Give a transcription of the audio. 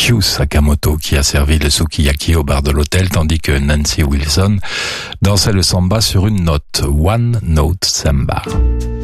Kyu Sakamoto qui a servi le sukiyaki au bar de l'hôtel, tandis que Nancy Wilson dansait le samba sur une note, One Note Samba.